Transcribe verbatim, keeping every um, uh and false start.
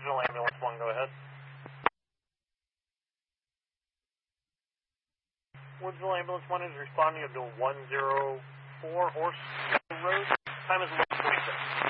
Woodsville Ambulance one, go ahead. Woodsville Ambulance one is responding to one zero four Horse Road. Time is eleven forty-six.